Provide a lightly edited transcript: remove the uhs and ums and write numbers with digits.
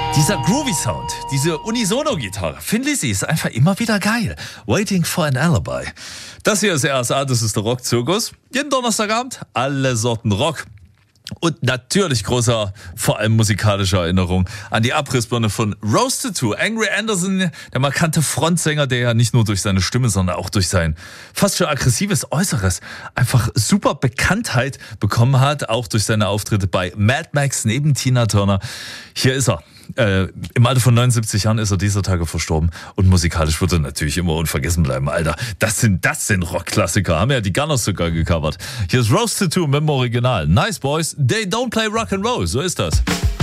Dieser Groovy Sound, diese Unisono-Gitarre, Thin Lizzy ist einfach immer wieder geil. Waiting for an Alibi. Das hier ist RSA, das ist der Rockzirkus. Jeden Donnerstagabend alle Sorten Rock. Und natürlich großer, vor allem musikalischer Erinnerung an die Abrissbirne von Roasted 2. Angry Anderson, der markante Frontsänger, der ja nicht nur durch seine Stimme, sondern auch durch sein fast schon aggressives Äußeres einfach super Bekanntheit bekommen hat, auch durch seine Auftritte bei Mad Max neben Tina Turner. Hier ist er. Im Alter von 79 Jahren ist er dieser Tage verstorben und musikalisch wird er natürlich immer unvergessen bleiben, Alter. Das sind Rockklassiker, haben ja die Gunners sogar gecovert. Hier ist Roasted 2 mit dem Original. Nice Boys, they don't play rock and roll, so ist das.